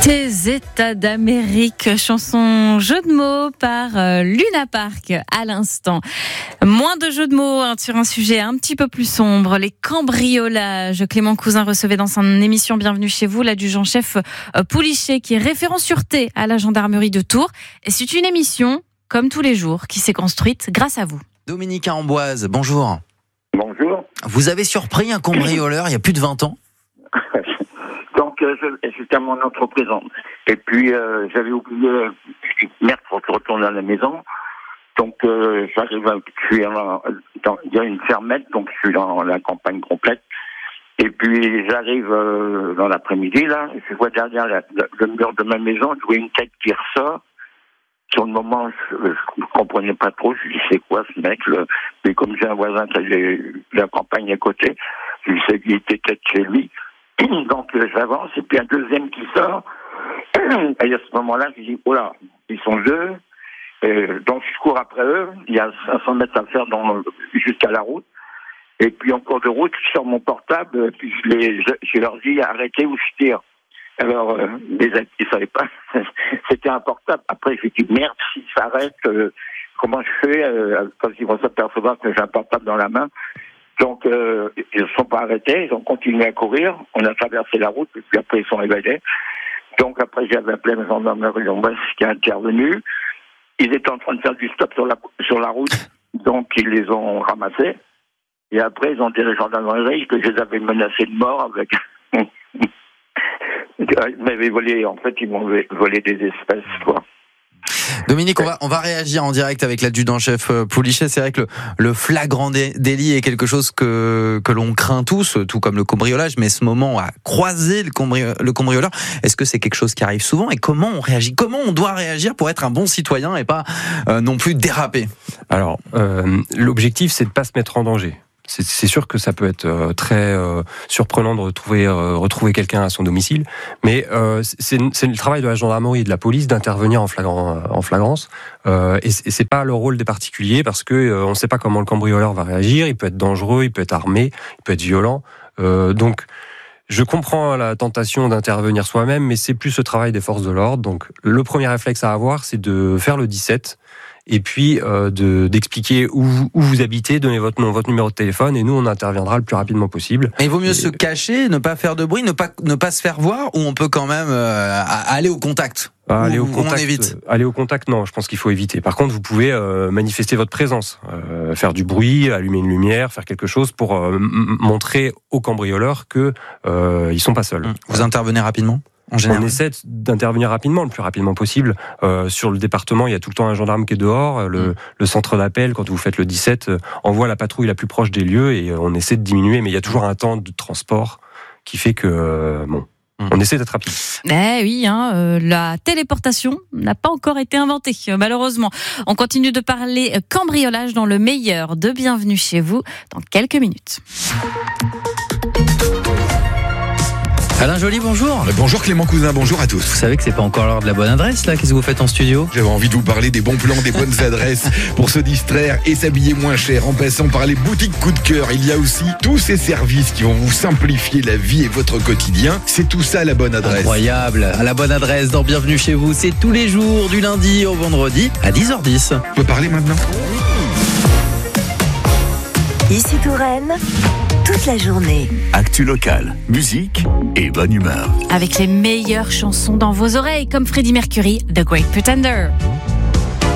Tes États d'Amérique, chanson jeu de mots par Luna Park à l'instant. Moins de jeux de mots sur un sujet un petit peu plus sombre, les cambriolages. Clément Cousin recevait dans son émission Bienvenue chez vous l'adjudant-chef Poulichet qui est référent sûreté à la gendarmerie de Tours. Et c'est une émission, comme tous les jours, qui s'est construite grâce à vous. Dominique Amboise, bonjour. Bonjour. Vous avez surpris un cambrioleur il y a plus de 20 ans ? Donc, j'étais à mon entreprise. Et puis, j'avais oublié, merde, faut que je retourne à la maison. Donc, j'arrive, il y a une fermette, donc je suis dans la campagne complète. Et puis, j'arrive dans l'après-midi, là, je vois derrière le mur de ma maison, je vois une tête qui ressort. Sur le moment, je comprenais pas trop, je dis c'est quoi ce mec, mais comme j'ai un voisin qui avait la campagne à côté, je sais qu'il était peut-être chez lui. Donc j'avance, et puis un deuxième qui sort, et à ce moment-là, je dis, oh là, ils sont deux, donc je cours après eux, il y a 500 mètres à faire jusqu'à la route, et puis en cours de route, je sors mon portable, puis je leur dis, arrêtez ou je tire. Alors, ils savaient pas, c'était un portable. Après, je dis, merde, s'ils s'arrêtent, comment je fais quand ils vont s'apercevoir que j'ai un portable dans la main. Donc, ils ne sont pas arrêtés, ils ont continué à courir, on a traversé la route, et puis après, ils sont évadés. Donc, après, j'avais appelé la gendarmerie qui est intervenue. Ils étaient en train de faire du stop sur la route, donc ils les ont ramassés. Et après, ils ont dit à la gendarmerie que je les avais menacés de mort avec... Ils m'avaient volé, en fait, ils m'ont volé des espèces, quoi. Dominique, on va réagir en direct avec l'adjudant-chef Poulichet. C'est vrai que le flagrant délit est quelque chose que l'on craint tous, tout comme le cambriolage, mais ce moment a croisé le cambrioleur. Est-ce que c'est quelque chose qui arrive souvent et comment on réagit ? Comment on doit réagir pour être un bon citoyen et pas non plus déraper ? Alors, l'objectif, c'est de pas se mettre en danger. C'est sûr que ça peut être très surprenant de retrouver quelqu'un à son domicile, mais c'est le travail de la gendarmerie et de la police d'intervenir en flagrance. Et c'est pas le rôle des particuliers parce que on sait pas comment le cambrioleur va réagir. Il peut être dangereux, il peut être armé, il peut être violent. Donc je comprends la tentation d'intervenir soi-même, mais c'est plus le travail des forces de l'ordre. Donc le premier réflexe à avoir, c'est de faire le 17. Et puis d'expliquer où vous habitez, donner votre nom, votre numéro de téléphone, et nous on interviendra le plus rapidement possible. Mais il vaut mieux se cacher, ne pas faire de bruit, ne pas se faire voir, ou on peut quand même aller au contact. Aller au contact, non, je pense qu'il faut éviter. Par contre, vous pouvez manifester votre présence, faire du bruit, allumer une lumière, faire quelque chose pour montrer aux cambrioleurs que ils sont pas seuls. Vous intervenez rapidement ? On essaie d'intervenir rapidement, le plus rapidement possible. Sur le département, il y a tout le temps un gendarme qui est dehors. Le centre d'appel, quand vous faites le 17, envoie la patrouille la plus proche des lieux et on essaie de diminuer. Mais il y a toujours un temps de transport qui fait que... on essaie d'être rapide. Oui, la téléportation n'a pas encore été inventée, malheureusement. On continue de parler cambriolage dans le meilleur de Bienvenue chez vous dans quelques minutes. Alain Joly, bonjour. Bonjour Clément Cousin, bonjour à tous. Vous savez que c'est pas encore l'heure de la bonne adresse là, qu'est-ce que vous faites en studio ? J'avais envie de vous parler des bons plans, des bonnes adresses pour se distraire et s'habiller moins cher en passant par les boutiques coup de cœur. Il y a aussi tous ces services qui vont vous simplifier la vie et votre quotidien. C'est tout ça la bonne adresse. Incroyable, à la bonne adresse dans Bienvenue chez vous, c'est tous les jours du lundi au vendredi à 10h10. On peut parler maintenant ? Ici Touraine, toute la journée. Actu locale, musique et bonne humeur. Avec les meilleures chansons dans vos oreilles, comme Freddie Mercury, The Great Pretender.